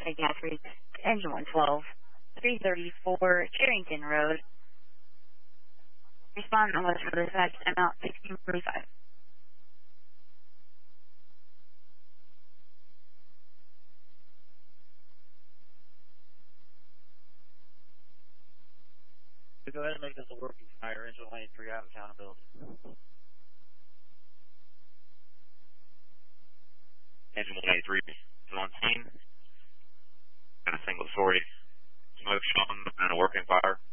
Southside Guthrie, engine 112, 334 Charrington Road. Respond on what's for dispatch, amount 1645. Go ahead and make this a working fire. Engine 93 out of accountability. Engine 183 is on scene. Got a single story smoke showing and a working fire.